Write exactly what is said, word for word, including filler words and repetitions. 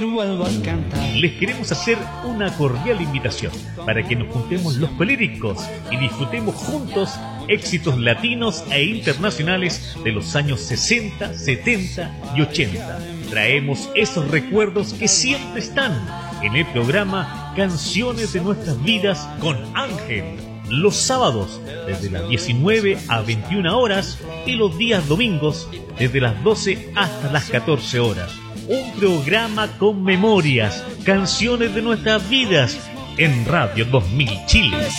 Les queremos hacer una cordial invitación para que nos juntemos los políticos y disfrutemos juntos éxitos latinos e internacionales de los años sesenta, setenta y ochenta. Traemos esos recuerdos que siempre están en el programa Canciones de Nuestras Vidas con Ángel, los sábados desde las diecinueve a veintiuna horas y los días domingos desde las doce hasta las catorce horas. Un programa con memorias, canciones de nuestras vidas en Radio dos mil Chile.